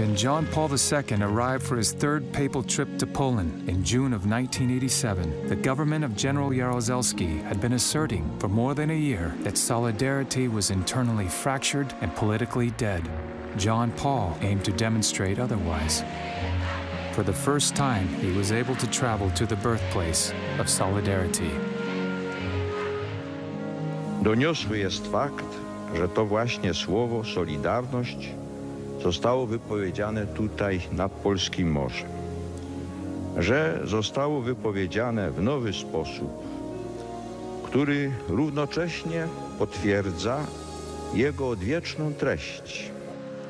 When John Paul II arrived for his third papal trip to Poland in June of 1987, the government of General Jaruzelski had been asserting for more than a year that Solidarity was internally fractured and politically dead. John Paul aimed to demonstrate otherwise. For the first time, he was able to travel to the birthplace of Solidarity. Doniosły jest fakt, że to właśnie słowo Solidarność zostało wypowiedziane tutaj nad polskim morzem. Że zostało wypowiedziane w nowy sposób, który równocześnie potwierdza jego odwieczną treść.